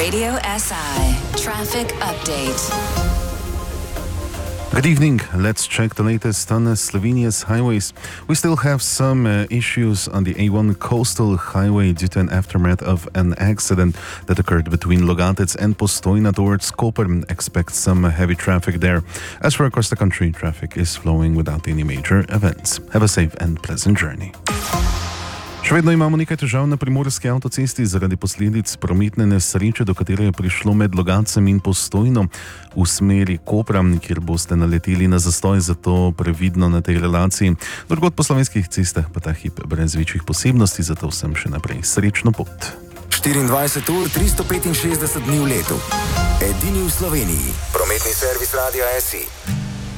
Radio SI Traffic Update. Good evening. Let's check the latest on Slovenia's highways. We still have some issues on the A1 coastal highway due to an aftermath of an accident that occurred between Logatec and Postojna towards Koper. Expect some heavy traffic there. As for across the country, traffic is flowing without any major events. Have a safe and pleasant journey. Še vedno imamo nekaj težav na primorski avtocesti zaradi posledic prometne nesreče, do katere je prišlo med Logatcem in Postojno v smeri Kopra, kjer boste naleteli na zastoj, zato previdno na tej relaciji. Drugod po slovenskih cestah pa ta hip brez večjih posebnosti, zato vsem še naprej srečno pot. 24 ur, 365 dni v letu. Edini v Sloveniji. Prometni servis Radia SI.